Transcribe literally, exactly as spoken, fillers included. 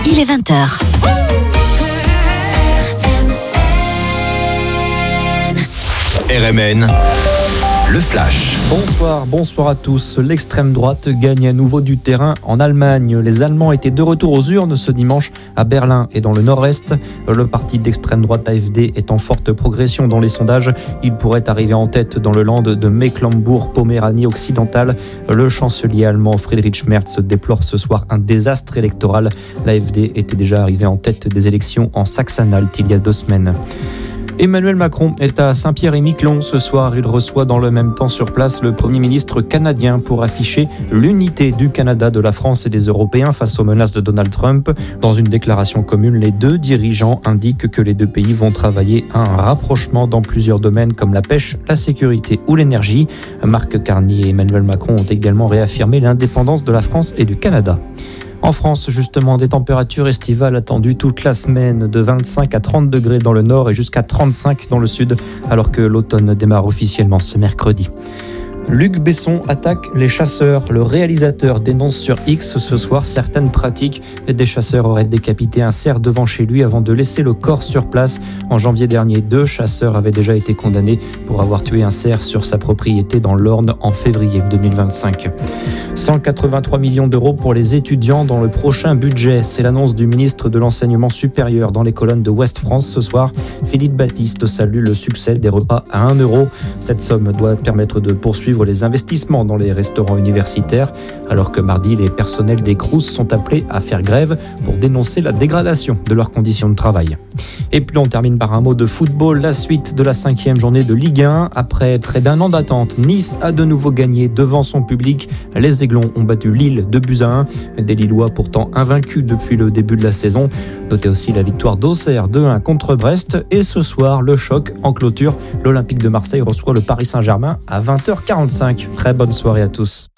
il est vingt heures. R M N, le flash. Bonsoir, bonsoir à tous. L'extrême droite gagne à nouveau du terrain en Allemagne. Les Allemands étaient de retour aux urnes ce dimanche à Berlin et dans le nord-est. Le parti d'extrême droite A F D est en forte progression dans les sondages. Il pourrait arriver en tête dans le land de Mecklembourg-Poméranie occidentale. Le chancelier allemand Friedrich Merz déplore ce soir un désastre électoral. L'A F D était déjà arrivé en tête des élections en Saxe-Anhalt il y a deux semaines. Emmanuel Macron est à Saint-Pierre-et-Miquelon ce soir. Il reçoit dans le même temps sur place le Premier ministre canadien pour afficher l'unité du Canada, de la France et des Européens face aux menaces de Donald Trump. Dans une déclaration commune, les deux dirigeants indiquent que les deux pays vont travailler à un rapprochement dans plusieurs domaines comme la pêche, la sécurité ou l'énergie. Marc Carney et Emmanuel Macron ont également réaffirmé l'indépendance de la France et du Canada. En France, justement, des températures estivales attendues toute la semaine, de vingt-cinq à trente degrés dans le nord et jusqu'à trente-cinq dans le sud, alors que l'automne démarre officiellement ce mercredi. Luc Besson attaque les chasseurs. Le réalisateur dénonce sur X ce soir certaines pratiques. Des chasseurs auraient décapité un cerf devant chez lui avant de laisser le corps sur place. En janvier dernier, deux chasseurs avaient déjà été condamnés pour avoir tué un cerf sur sa propriété dans l'Orne en février deux mille vingt-cinq. cent quatre-vingt-trois millions d'euros pour les étudiants dans le prochain budget. C'est l'annonce du ministre de l'Enseignement supérieur dans les colonnes de Ouest France ce soir. Philippe Baptiste salue le succès des repas à un euro. Cette somme doit permettre de poursuivre les investissements dans les restaurants universitaires, alors que mardi, les personnels des Crous sont appelés à faire grève pour dénoncer la dégradation de leurs conditions de travail. Et puis on termine par un mot de football, la suite de la cinquième journée de Ligue un. Après près d'un an d'attente, Nice a de nouveau gagné devant son public. Les Aiglons ont battu Lille deux buts à un, des Lillois pourtant invaincus depuis le début de la saison. Notez aussi la victoire d'Auxerre deux à un contre Brest. Et ce soir, le choc en clôture. L'Olympique de Marseille reçoit le Paris Saint-Germain à vingt heures quarante-cinq. Très bonne soirée à tous.